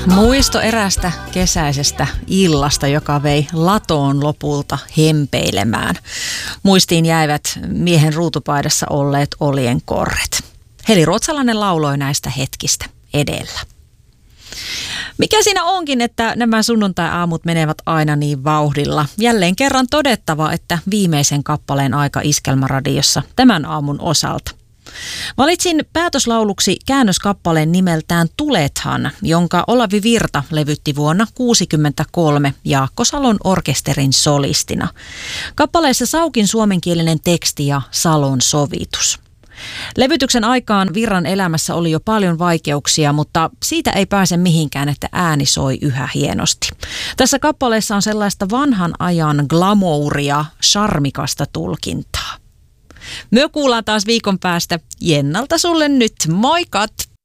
Muisto erästä kesäisestä illasta, joka vei latoon lopulta hempeilemään. Muistiin jäivät miehen ruutupaidassa olleet oljenkorret. Heli Ruotsalainen lauloi näistä hetkistä edellä. Mikä siinä onkin, että nämä sunnuntai-aamut menevät aina niin vauhdilla? Jälleen kerran todettava, että viimeisen kappaleen aika Iskelmäradiossa tämän aamun osalta. Valitsin päätöslauluksi käännöskappaleen nimeltään Tulethan, jonka Olavi Virta levytti vuonna 1963 Jaakko Salon orkesterin solistina. Kappaleessa Saukin suomenkielinen teksti ja Salon sovitus. Levytyksen aikaan Virran elämässä oli jo paljon vaikeuksia, mutta siitä ei pääse mihinkään, että ääni soi yhä hienosti. Tässä kappaleessa on sellaista vanhan ajan glamouria, charmikasta tulkintaa. Me kuullaan taas viikon päästä. Jennalta sulle nyt. Moikat!